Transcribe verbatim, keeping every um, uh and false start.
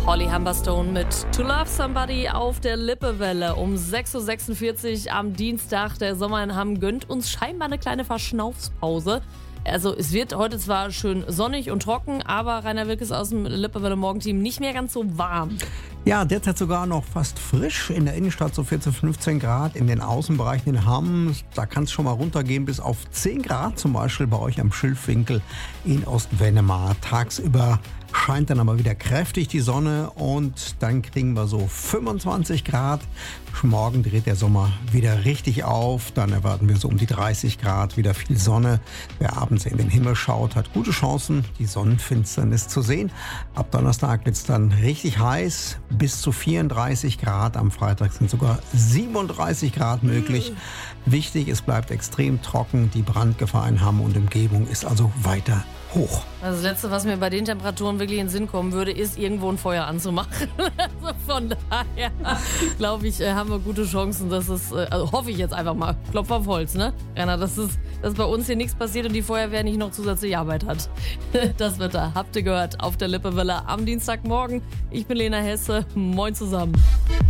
Holly Humberstone mit To Love Somebody auf der Lippewelle um sechs Uhr sechsundvierzig am Dienstag. Der Sommer in Hamm gönnt uns scheinbar eine kleine Verschnaufspause. Also es wird heute zwar schön sonnig und trocken, aber Rainer Wilkes aus dem Lippewelle Morgenteam nicht mehr ganz so warm. Ja, derzeit sogar noch fast frisch. In der Innenstadt so vierzehn, fünfzehn Grad. In den Außenbereichen in Hamm, da kann es schon mal runtergehen bis auf zehn Grad. Zum Beispiel bei euch am Schilfwinkel in Ostwennemaar. Tagsüber scheint dann aber wieder kräftig die Sonne und dann kriegen wir so fünfundzwanzig Grad. Morgen dreht der Sommer wieder richtig auf. Dann erwarten wir so um die dreißig Grad, wieder viel Sonne. Wer abends in den Himmel schaut, hat gute Chancen, die Sonnenfinsternis zu sehen. Ab Donnerstag wird es dann richtig heiß, bis zu vierunddreißig Grad. Am Freitag sind sogar siebenunddreißig Grad möglich. Wichtig, es bleibt extrem trocken. Die Brandgefahr in Hamm und Umgebung ist also weiter hoch. Also das Letzte, was mir bei den Temperaturen wirklich in den Sinn kommen würde, ist irgendwo ein Feuer anzumachen. Also von daher glaube ich, haben wir gute Chancen, dass es, also hoffe ich jetzt einfach mal, Klopf auf Holz, ne? Rainer, dass, es, dass bei uns hier nichts passiert und die Feuerwehr nicht noch zusätzliche Arbeit hat. Das wird da, habt ihr gehört, auf der Lippewelle am Dienstagmorgen. Ich bin Lena Hesse, moin zusammen.